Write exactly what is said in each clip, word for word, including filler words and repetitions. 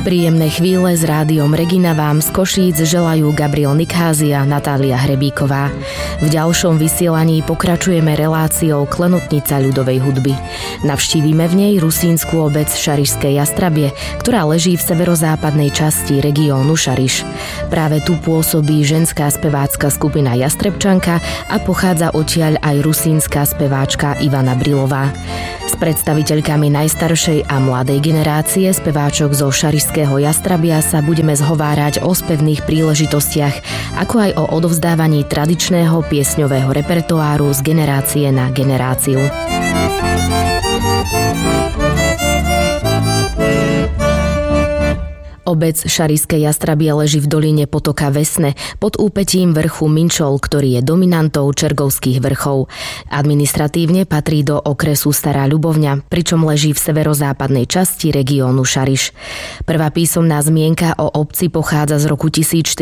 Príjemné chvíle s rádiom Regina vám z Košíc želajú Gabriel Nikházia, Natália Hrebíková. V ďalšom vysielaní pokračujeme reláciou Klenotnica ľudovej hudby. Navštívime v nej rusínsku obec Šarišské Jastrabie, ktorá leží v severozápadnej časti regiónu Šariš. Práve tu pôsobí ženská spevácka skupina Jastrebčanka a pochádza odtiaľ aj rusínska speváčka Ivana Brilová. S predstaviteľkami najstaršej a mladej generácie speváčok zo Šarišského Jastrabia sa budeme zhovárať o spevných príležitostiach, ako aj o odovzdávaní tradičného piesňového repertoáru z generácie na generáciu. Obec Šarišské Jastrabie leží v doline potoka Vesne pod úpetím vrchu Minčol, ktorý je dominantou Čergovských vrchov. Administratívne patrí do okresu Stará Ľubovňa, pričom leží v severozápadnej časti regiónu Šariš. Prvá písomná zmienka o obci pochádza z roku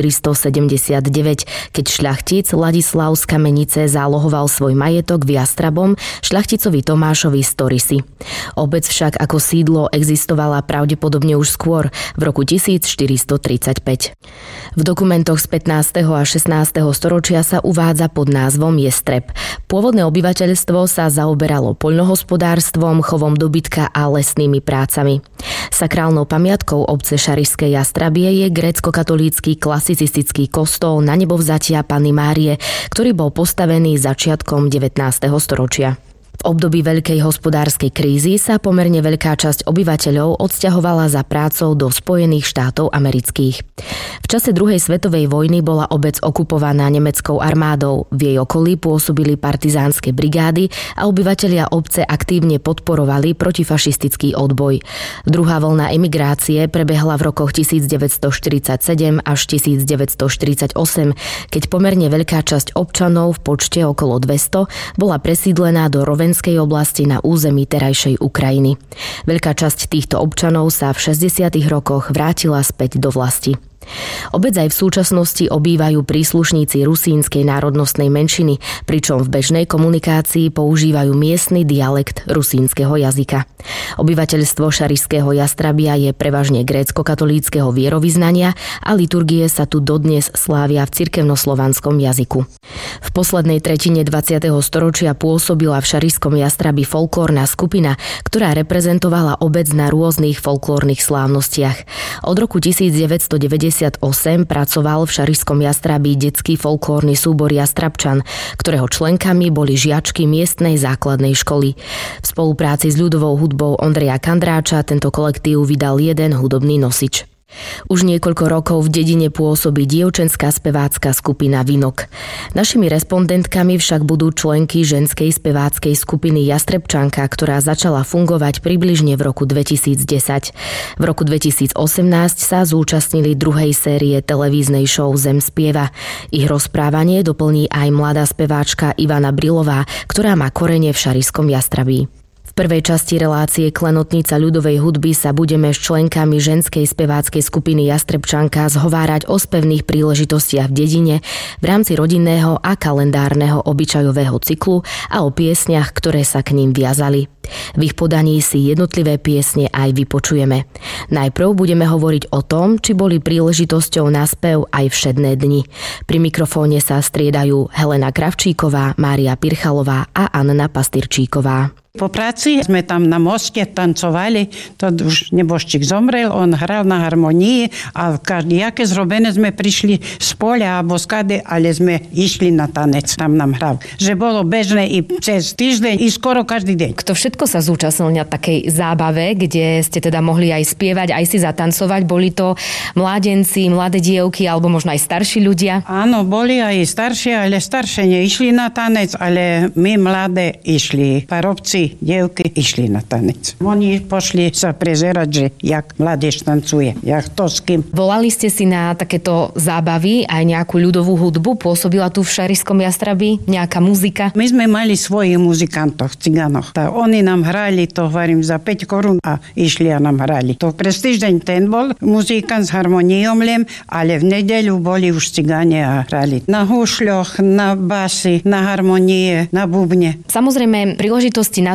tisícštyristosedemdesiatdeväť, keď šľachtic Ladislav z Kamenice zálohoval svoj majetok v Jastrabom šľachticovi Tomášovi z Torisy. Obec však ako sídlo existovala pravdepodobne už skôr, v roku tisícštyristotridsaťpäť. V dokumentoch z pätnásteho a šestnásteho storočia sa uvádza pod názvom Jestreb. Pôvodné obyvateľstvo sa zaoberalo poľnohospodárstvom, chovom dobytka a lesnými prácami. Sakrálnou pamiatkou obce Šarišské Jastrabie je grécko-katolícky klasicistický kostol Nanebovzatia Panny Márie, ktorý bol postavený začiatkom devätnásteho storočia. V období veľkej hospodárskej krízy sa pomerne veľká časť obyvateľov odsťahovala za prácou do Spojených štátov amerických. V čase druhej svetovej vojny bola obec okupovaná nemeckou armádou. V jej okolí pôsobili partizánske brigády a obyvatelia obce aktívne podporovali protifašistický odboj. Druhá vlna emigrácie prebehla v rokoch tisícdeväťstoštyridsaťsedem až tisícdeväťstoštyridsaťosem, keď pomerne veľká časť občanov v počte okolo dvesto bola presídlená do Rovenskej oblasti na území terajšej Ukrajiny. Veľká časť týchto občanov sa v šesťdesiatych rokoch vrátila späť do vlasti. Obec aj v súčasnosti obývajú príslušníci rusínskej národnostnej menšiny, pričom v bežnej komunikácii používajú miestny dialekt rusínskeho jazyka. Obyvateľstvo Šarišského Jastrabia je prevažne grécko-katolíckeho vierovyznania a liturgie sa tu dodnes slávia v cirkevnoslovanskom jazyku. V poslednej tretine dvadsiateho storočia pôsobila v Šarišskom Jastrabi folklórna skupina, ktorá reprezentovala obec na rôznych folklórnych slávnostiach. Od roku tisícdeväťstodeväťdesiatosem pracoval v Šarišskom Jastrabí detský folklórny súbor Jastrabčan, ktorého členkami boli žiačky miestnej základnej školy. V spolupráci s ľudovou hudbou Ondreja Kandráča tento kolektív vydal jeden hudobný nosič. Už niekoľko rokov v dedine pôsobí dievčenská spevácka skupina Vinok. Našimi respondentkami však budú členky ženskej speváckej skupiny Jastrebčanka, ktorá začala fungovať približne v roku dvetisícdesať. V roku dvetisícosemnásť sa zúčastnili druhej série televíznej show Zem spieva. Ich rozprávanie doplní aj mladá speváčka Ivana Brilová, ktorá má korene v Šarišskom Jastrabí. V prvej časti relácie Klenotnica ľudovej hudby sa budeme s členkami ženskej speváckej skupiny Jastrebčanka zhovárať o spevných príležitostiach v dedine v rámci rodinného a kalendárneho obyčajového cyklu a o piesniach, ktoré sa k ním viazali. V ich podaní si jednotlivé piesne aj vypočujeme. Najprv budeme hovoriť o tom, či boli príležitosťou na spev aj všedné dni. Pri mikrofóne sa striedajú Helena Kravčíková, Mária Pirchalová a Anna Pastyrčíková. Po práci sme tam na moste tancovali, to už nebožčík zomrel, on hral na harmonii a jaké zrobené sme prišli z poľa alebo skade, ale sme išli na tanec, tam nám hral. Že bolo bežné i cez týždeň, i skoro každý deň. Kto všetko sa zúčastnil na takej zábave, kde ste teda mohli aj spievať, aj si zatancovať? Boli to mládenci, mladé dievky alebo možno aj starší ľudia? Áno, boli aj staršie, ale staršie neišli na tanec, ale my mladé išli. Parobci, dievky išli na tanec. Oni pošli sa prezerať, že jak mládež tancuje, jak to s kým. Volali ste si na takéto zábavy aj nejakú ľudovú hudbu? Pôsobila tu v Šarišskom Jastrabí nejaká muzika? My sme mali svojich muzikantov, ciganoch. Tá, oni nám hrali, to hovorím, za päť korún a išli a nám hrali. To pres týždeň ten bol muzikant s harmoniom len, ale v nedeľu boli už cigane a hrali na hušľoch, na basy, na harmonie, na bubne. Samozrejme, príležitosti na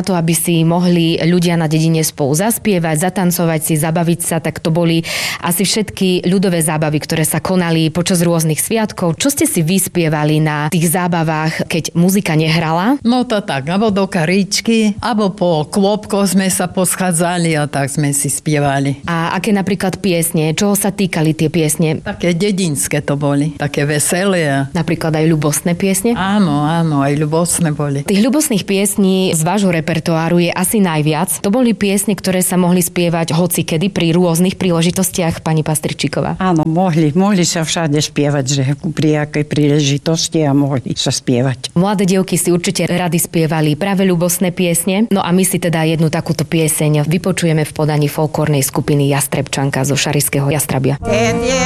na to, aby si mohli ľudia na dedine spolu zaspievať, zatancovať si, zabaviť sa, tak to boli asi všetky ľudové zábavy, ktoré sa konali počas rôznych sviatkov. Čo ste si vyspievali na tých zábavách, keď muzika nehrala? No to tak, alebo do karičky, alebo po klopkoch sme sa poschádzali a tak sme si spievali. A aké napríklad piesne? Čoho sa týkali tie piesne? Také dedinské to boli, také veselé. Napríklad aj ľubostné piesne? Áno, áno, aj ľubostné boli. Tých ľubostných piesní z vášho repertoáru je asi najviac. To boli piesne, ktoré sa mohli spievať hocikedy pri rôznych príležitostiach, pani Pastričíková. Áno, mohli, mohli sa všade spievať, že pri akej príležitosti a mohli sa spievať. Mladé dievky si určite rady spievali práve ľubostné piesne. No a my si teda jednu takúto pieseň vypočujeme v podaní folklórnej skupiny Jastrebčanka zo Šarišského Jastrabia.